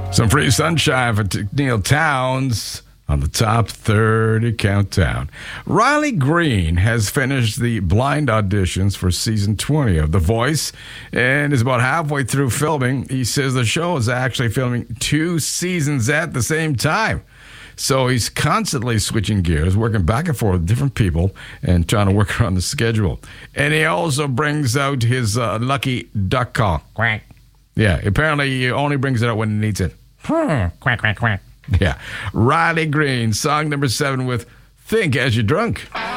Some free sunshine for Neil Towns on the top 30 countdown. Riley Green has finished the blind auditions for season 20 of The Voice and is about halfway through filming. He says the show is actually filming 2 seasons at the same time. So he's constantly switching gears, working back and forth with different people and trying to work around the schedule. And he also brings out his lucky duck call. Quack. Yeah, apparently he only brings it out when he needs it. Quack, quack, quack. Yeah. Riley Green, song number 7 with Think As You're Drunk.